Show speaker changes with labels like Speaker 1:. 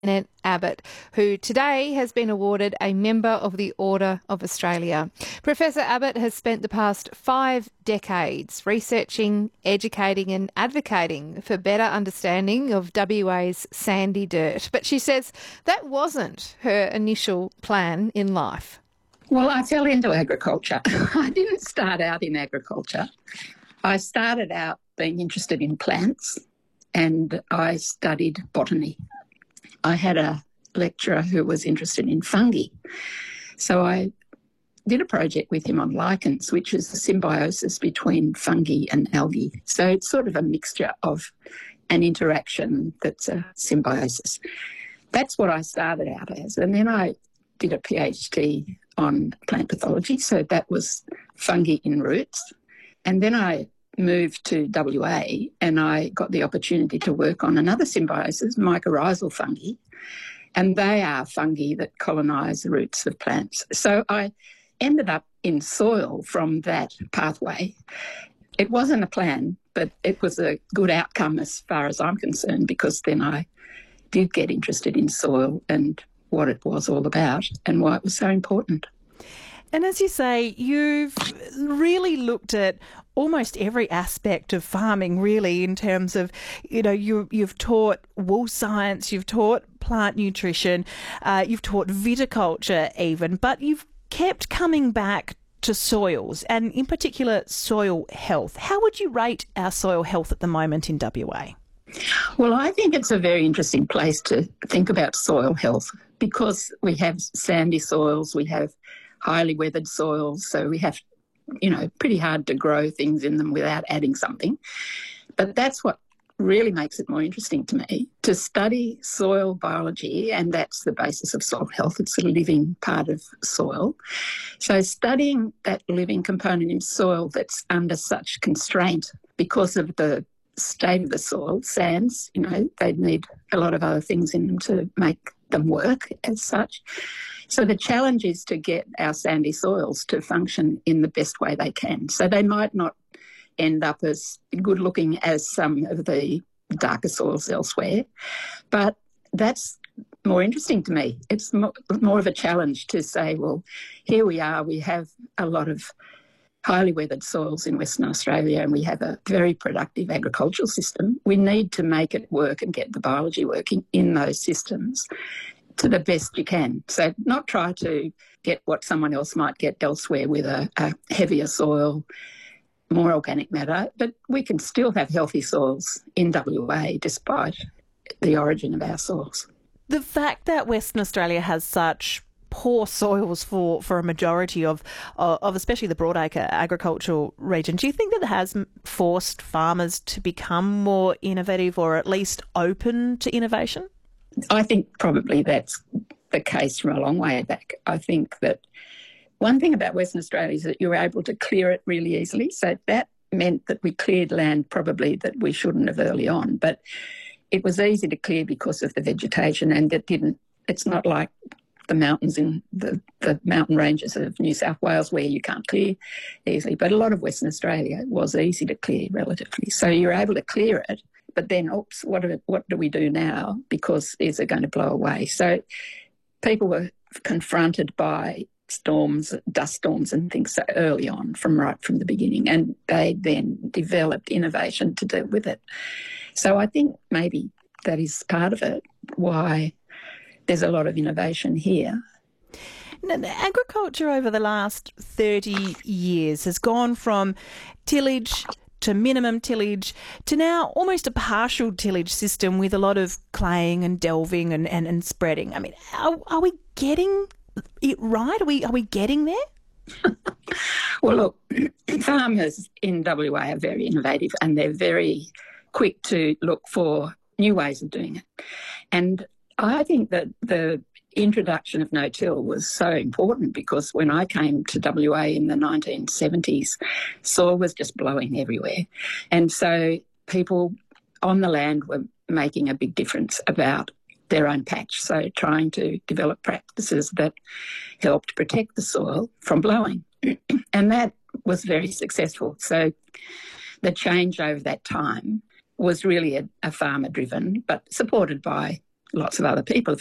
Speaker 1: Janet Abbott, who today has been awarded a Member of the Order of Australia. Professor Abbott has spent the past 5 decades researching, educating and advocating for better understanding of WA's sandy dirt. But she says that wasn't her initial plan in life.
Speaker 2: Well, I fell into agriculture. I didn't start out in agriculture. I started out being interested in plants and I studied botany. I had a lecturer who was interested in fungi. So I did a project with him on lichens, which is the symbiosis between fungi and algae. So it's sort of a mixture of an interaction that's a symbiosis. That's what I started out as. And then I did a PhD on plant pathology. So that was fungi in roots. And then I moved to WA and I got the opportunity to work on another symbiosis, mycorrhizal fungi, and they are fungi that colonise the roots of plants. So I ended up in soil from that pathway. It wasn't a plan, but it was a good outcome as far as I'm concerned, because then I did get interested in soil and what it was all about and why it was so important.
Speaker 3: And as you say, you've really looked at almost every aspect of farming, really, in terms of, you've taught wool science, you've taught plant nutrition, you've taught viticulture even, but you've kept coming back to soils and in particular soil health. How would you rate our soil health at the moment in WA?
Speaker 2: Well, I think it's a very interesting place to think about soil health because we have sandy soils, we have highly weathered soils, so we have, pretty hard to grow things in them without adding something. But that's what really makes it more interesting to me, to study soil biology, and that's the basis of soil health. It's a living part of soil. So studying that living component in soil that's under such constraint because of the state of the soil, sands, they need a lot of other things in them to make them work as such. So the challenge is to get our sandy soils to function in the best way they can. So they might not end up as good looking as some of the darker soils elsewhere, but that's more interesting to me. It's more of a challenge to say, well, here we are, we have a lot of highly weathered soils in Western Australia and we have a very productive agricultural system. We need to make it work and get the biology working in those systems to the best you can. So not try to get what someone else might get elsewhere with a heavier soil, more organic matter, but we can still have healthy soils in WA despite the origin of our soils.
Speaker 3: The fact that Western Australia has such poor soils for a majority of especially the broadacre agricultural region, do you think that has forced farmers to become more innovative or at least open to innovation?
Speaker 2: I think probably that's the case from a long way back. I think that one thing about Western Australia is that you were able to clear it really easily. So that meant that we cleared land probably that we shouldn't have early on. But it was easy to clear because of the vegetation, and it's not like the mountains in the mountain ranges of New South Wales where you can't clear easily. But a lot of Western Australia was easy to clear relatively. So you're able to clear it. But then, what do we do now? Because is it going to blow away? So people were confronted by storms, dust storms and things so early on, right from the beginning, and they then developed innovation to deal with it. So I think maybe that is part of it, why there's a lot of innovation here.
Speaker 3: Now, agriculture over the last 30 years has gone from tillage to minimum tillage to now almost a partial tillage system with a lot of claying and delving and spreading. I mean, are we getting it right? Are we getting there?
Speaker 2: Well, look, farmers in WA are very innovative and they're very quick to look for new ways of doing it. And I think that the introduction of no-till was so important because when I came to WA in the 1970s, soil was just blowing everywhere. And so people on the land were making a big difference about their own patch, so trying to develop practices that helped protect the soil from blowing. And that was very successful. So the change over that time was really a farmer-driven, but supported by lots of other people, of